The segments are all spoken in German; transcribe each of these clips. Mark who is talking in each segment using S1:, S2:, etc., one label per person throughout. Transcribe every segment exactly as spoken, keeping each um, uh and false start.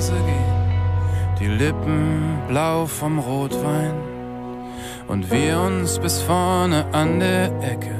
S1: Hause gehen, die Lippen blau vom Rotwein und wir uns bis vorne an der Ecke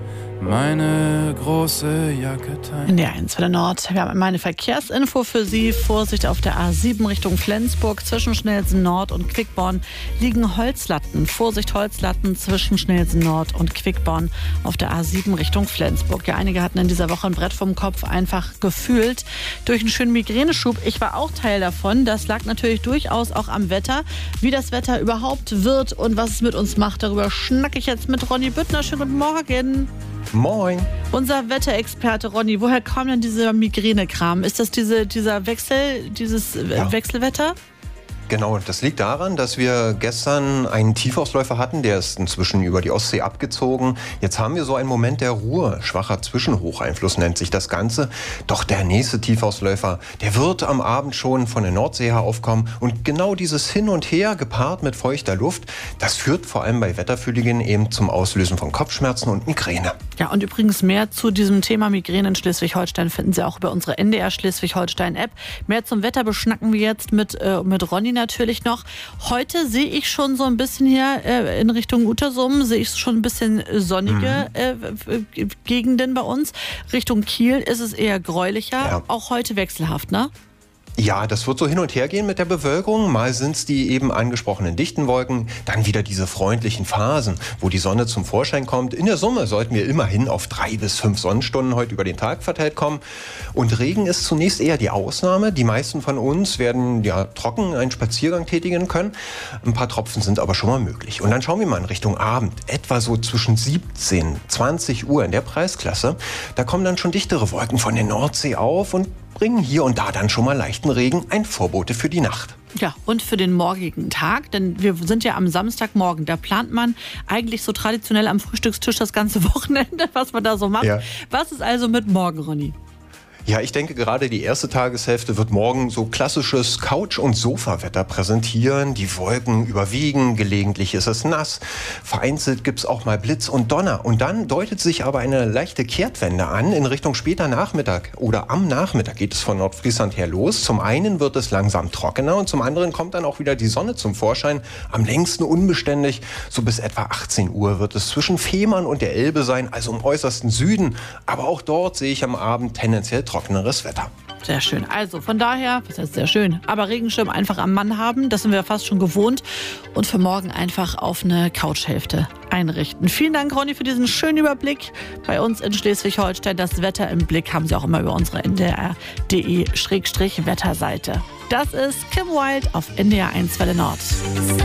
S1: meine große Jacke teilen.
S2: In der eins Welle Nord. Wir haben meine Verkehrsinfo für Sie. Vorsicht auf der A sieben Richtung Flensburg. Zwischen Schnellsen Nord und Quickborn liegen Holzlatten. Vorsicht Holzlatten zwischen Schnellsen Nord und Quickborn auf der A sieben Richtung Flensburg. Ja, einige hatten in dieser Woche ein Brett vom Kopf einfach gefühlt durch einen schönen Migräneschub. Ich war auch Teil davon. Das lag natürlich durchaus auch am Wetter. Wie das Wetter überhaupt wird und was es mit uns macht, darüber schnacke ich jetzt mit Ronny Büttner. Schönen guten Morgen.
S3: Moin.
S2: Unser Wetterexperte Ronny, woher kam denn dieser Migränekram? Ist das diese, dieser Wechsel, dieses
S3: Ja.
S2: Wechselwetter?
S3: Genau, das liegt daran, dass wir gestern einen Tiefausläufer hatten, der ist inzwischen über die Ostsee abgezogen. Jetzt haben wir so einen Moment der Ruhe. Schwacher Zwischenhocheinfluss nennt sich das Ganze. Doch der nächste Tiefausläufer, der wird am Abend schon von der Nordsee her aufkommen. Und genau dieses Hin und Her, gepaart mit feuchter Luft, das führt vor allem bei Wetterfühligen eben zum Auslösen von Kopfschmerzen und Migräne.
S2: Ja, und übrigens mehr zu diesem Thema Migräne in Schleswig-Holstein finden Sie auch über unsere N D R Schleswig-Holstein-App. Mehr zum Wetter beschnacken wir jetzt mit, äh, mit Ronny natürlich noch. Heute sehe ich schon so ein bisschen hier äh, in Richtung Utersum, sehe ich schon ein bisschen sonnige
S3: Mhm.
S2: äh, Gegenden bei uns. Richtung Kiel ist es eher gräulicher,
S3: Ja.
S2: auch heute wechselhaft, ne?
S3: Ja, das wird so hin und her gehen mit der Bewölkung. Mal sind es die eben angesprochenen dichten Wolken, dann wieder diese freundlichen Phasen, wo die Sonne zum Vorschein kommt. In der Summe sollten wir immerhin auf drei bis fünf Sonnenstunden heute über den Tag verteilt kommen. Und Regen ist zunächst eher die Ausnahme. Die meisten von uns werden ja trocken einen Spaziergang tätigen können. Ein paar Tropfen sind aber schon mal möglich. Und dann schauen wir mal in Richtung Abend, etwa so zwischen siebzehn, zwanzig Uhr in der Preisklasse. Da kommen dann schon dichtere Wolken von der Nordsee auf und bringen hier und da dann schon mal leichten Regen, ein Vorbote für die Nacht.
S2: Ja, und für den morgigen Tag, denn wir sind ja am Samstagmorgen, da plant man eigentlich so traditionell am Frühstückstisch das ganze Wochenende, was man da so macht.
S3: Ja.
S2: Was ist also mit morgen, Ronny?
S3: Ja, ich denke, gerade die erste Tageshälfte wird morgen so klassisches Couch- und Sofawetter präsentieren. Die Wolken überwiegen, gelegentlich ist es nass. Vereinzelt gibt's auch mal Blitz und Donner. Und dann deutet sich aber eine leichte Kehrtwende an in Richtung später Nachmittag. Oder am Nachmittag geht es von Nordfriesland her los. Zum einen wird es langsam trockener und zum anderen kommt dann auch wieder die Sonne zum Vorschein. Am längsten unbeständig, so bis etwa achtzehn Uhr wird es zwischen Fehmarn und der Elbe sein, also im äußersten Süden. Aber auch dort sehe ich am Abend tendenziell trockeneres Wetter.
S2: Sehr schön. Also von daher, was heißt sehr schön, aber Regenschirm einfach am Mann haben, das sind wir fast schon gewohnt. Und für morgen einfach auf eine Couchhälfte einrichten. Vielen Dank, Ronny, für diesen schönen Überblick. Bei uns in Schleswig-Holstein das Wetter im Blick haben Sie auch immer über unsere N D R punkt de Wetterseite. Das ist Kim Wilde auf N D R eins Welle Nord.